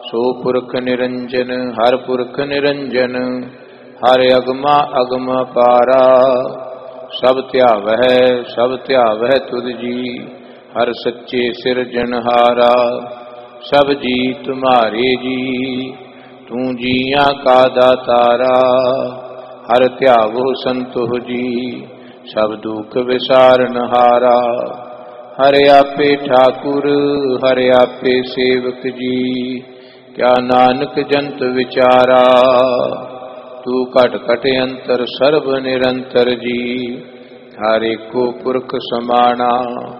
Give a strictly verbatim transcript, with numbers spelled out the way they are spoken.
सो पुरख निरंजन हर पुरख निरंजन, हर अगमा अगम पारा। सब त्यावह सब त्यावह तुध जी, हर सच्चे सिरजनहारा। सब जी तुम्हारे जी, तू जिया का दातारा। हर त्यावो संतोह जी, सब दुख विसारनहारा। हर आपे ठाकुर हर आपे सेवक जी, क्या नानक जंत विचारा। तू कट कट अंतर सर्व निरंतर जी, हर एको पुरख समाना।